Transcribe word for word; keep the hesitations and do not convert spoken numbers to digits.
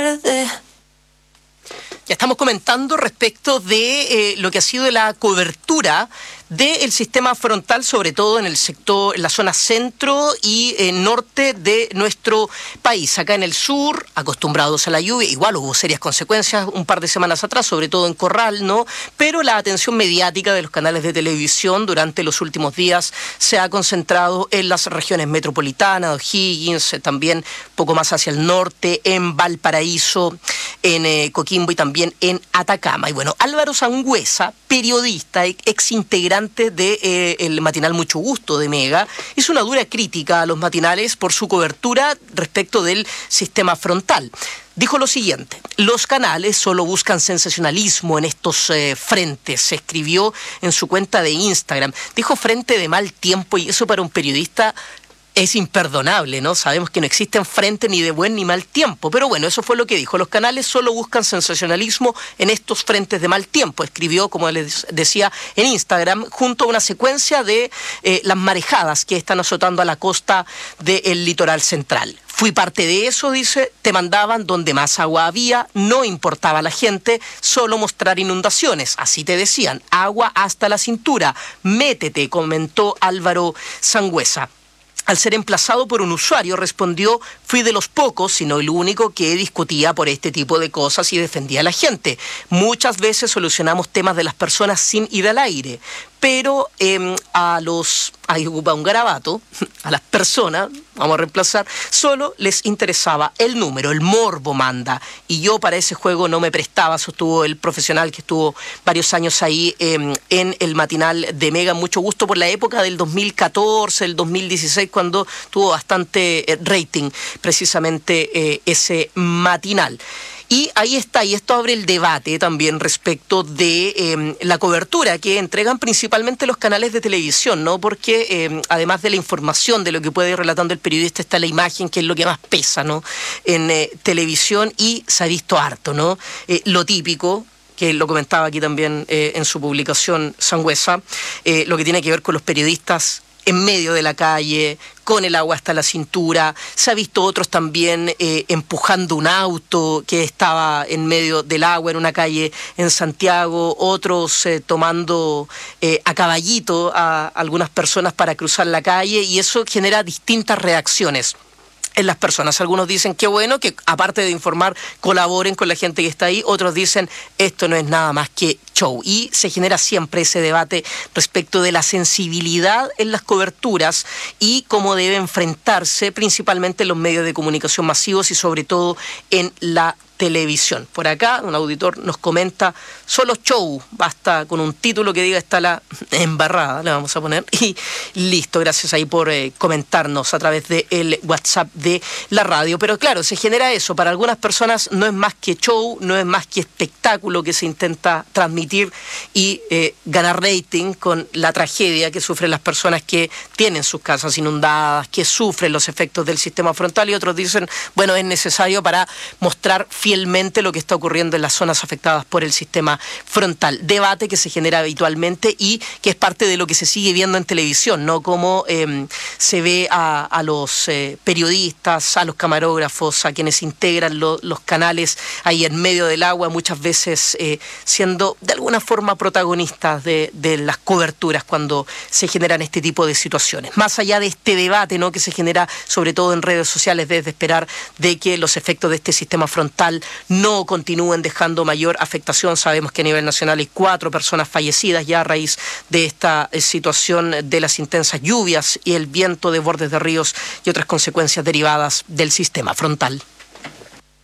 Ya estamos comentando respecto de eh, lo que ha sido la cobertura del sistema frontal, sobre todo en el sector, en la zona centro y eh, norte de nuestro país. Acá en el sur, acostumbrados a la lluvia, igual hubo serias consecuencias un par de semanas atrás, sobre todo en Corral, ¿no? Pero la atención mediática de los canales de televisión durante los últimos días se ha concentrado en las regiones metropolitanas, O'Higgins, eh, también poco más hacia el norte, en Valparaíso, en eh, Coquimbo y también en Atacama. Y bueno, Álvaro Sangüesa, periodista, ex integrante de eh, el matinal Mucho Gusto de Mega, hizo una dura crítica a los matinales por su cobertura respecto del sistema frontal. Dijo lo siguiente: los canales solo buscan sensacionalismo en estos eh, frentes. Se escribió en su cuenta de Instagram. Dijo frente de mal tiempo, y eso para un periodista es imperdonable, ¿no? Sabemos que no existen frente ni de buen ni mal tiempo, pero bueno, eso fue lo que dijo. Los canales solo buscan sensacionalismo en estos frentes de mal tiempo. Escribió, como les decía, en Instagram, junto a una secuencia de eh, las marejadas que están azotando a la costa del litoral central. Fui parte de eso, dice, te mandaban donde más agua había, no importaba a la gente, solo mostrar inundaciones. Así te decían, agua hasta la cintura, métete, comentó Álvaro Sangüesa. Al ser emplazado por un usuario, respondió: fui de los pocos, si no el único, que discutía por este tipo de cosas y defendía a la gente. Muchas veces solucionamos temas de las personas sin ir al aire, pero eh, a los, ahí ocupa un garabato, a las personas, vamos a reemplazar, solo les interesaba el número, el morbo manda. Y yo para ese juego no me prestaba, sostuvo el profesional que estuvo varios años ahí eh, en el matinal de Mega. Mucho Gusto, por la época del dos mil catorce, el dos mil dieciséis, cuando tuvo bastante eh, rating precisamente eh, ese matinal. Y ahí está, y esto abre el debate también respecto de eh, la cobertura que entregan principalmente los canales de televisión, ¿no? Porque eh, además de la información, de lo que puede ir relatando el periodista, está la imagen, que es lo que más pesa, ¿no? En eh, televisión, y se ha visto harto, ¿no? Eh, lo típico, que lo comentaba aquí también eh, en su publicación Sangüesa, eh, lo que tiene que ver con los periodistas en medio de la calle, con el agua hasta la cintura. Se ha visto otros también eh, empujando un auto que estaba en medio del agua en una calle en Santiago, otros eh, tomando eh, a caballito a algunas personas para cruzar la calle, y eso genera distintas reacciones en las personas. Algunos dicen qué bueno que, aparte de informar, colaboren con la gente que está ahí. Otros dicen esto no es nada más que show. Y se genera siempre ese debate respecto de la sensibilidad en las coberturas y cómo debe enfrentarse principalmente en los medios de comunicación masivos y sobre todo en la televisión. Por acá un auditor nos comenta: solo show, basta con un título que diga está la embarrada, le vamos a poner, y listo. Gracias ahí por eh, comentarnos a través del WhatsApp de la radio. Pero claro, se genera eso. Para algunas personas no es más que show, no es más que espectáculo que se intenta transmitir y eh, ganar rating con la tragedia que sufren las personas que tienen sus casas inundadas, que sufren los efectos del sistema frontal. Y otros dicen, bueno, es necesario para mostrar fielmente lo que está ocurriendo en las zonas afectadas por el sistema frontal. Debate que se genera habitualmente y que es parte de lo que se sigue viendo en televisión, ¿no? Cómo eh, se ve a, a los eh, periodistas, a los camarógrafos, a quienes integran lo, los canales ahí en medio del agua, muchas veces eh, siendo de alguna forma protagonistas de, de las coberturas cuando se generan este tipo de situaciones. Más allá de este debate, ¿no?, que se genera sobre todo en redes sociales, desde esperar de que los efectos de este sistema frontal no continúen dejando mayor afectación. Sabemos que a nivel nacional hay cuatro personas fallecidas ya a raíz de esta situación de las intensas lluvias y el viento de bordes de ríos y otras consecuencias derivadas del sistema frontal.